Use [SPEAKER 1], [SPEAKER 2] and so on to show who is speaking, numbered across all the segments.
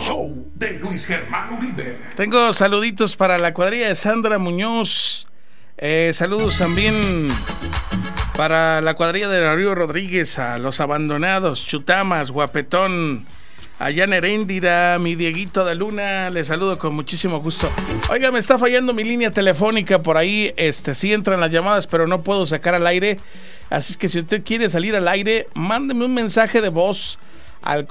[SPEAKER 1] show de Luis Germán Uribe.
[SPEAKER 2] Tengo saluditos para la cuadrilla de Sandra Muñoz. Saludos también para la cuadrilla de Darío Rodríguez, a Los Abandonados, Chutamas, Guapetón, a Jan Heréndira, mi Dieguito de Luna, les saludo con muchísimo gusto. Oiga, me está fallando mi línea telefónica por ahí, sí entran las llamadas, pero no puedo sacar al aire. Así es que si usted quiere salir al aire, mándeme un mensaje de voz al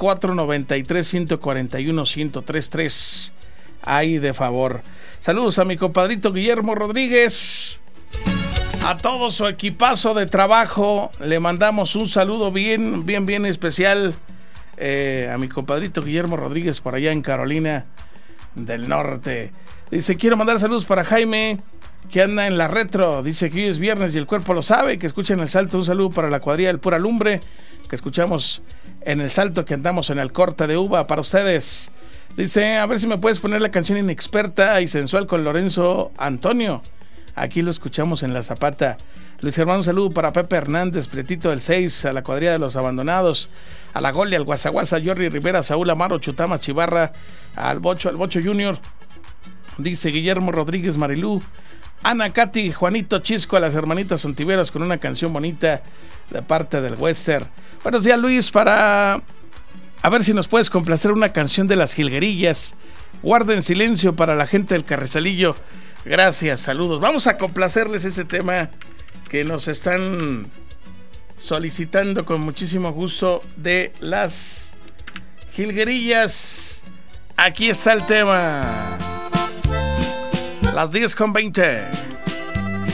[SPEAKER 2] 493-141-1033. Ahí de favor. Saludos a mi compadrito Guillermo Rodríguez. A todo su equipazo de trabajo le mandamos un saludo bien especial. A mi compadrito Guillermo Rodríguez por allá en Carolina del Norte. Dice, quiero mandar saludos para Jaime, que anda en la retro. Dice que hoy es viernes y el cuerpo lo sabe, que escuchen el salto. Un saludo para la cuadrilla del Pura Lumbre, que escuchamos en el salto, que andamos en el corte de uva para ustedes. Dice, a ver si me puedes poner la canción Inexperta y Sensual con Lorenzo Antonio. Aquí lo escuchamos en La Zapata. Luis Germán, un saludo para Pepe Hernández, Prietito del 6, a la cuadrilla de Los Abandonados, a la Golia, al Guasaguasa, Jorri Rivera, Saúl Amaro, Chutamas, Chivarra, al Bocho Junior. Dice Guillermo Rodríguez, Marilú, Ana, Katy, Juanito Chisco, a las hermanitas Ontiveros con una canción bonita de parte del Western. Buenos días, Luis, a ver si nos puedes complacer una canción de Las Jilguerillas. Guarden silencio para la gente del Carrizalillo. Gracias, saludos. Vamos a complacerles ese tema que nos están solicitando con muchísimo gusto de Las Jilguerillas. Aquí está el tema. Las 10:20.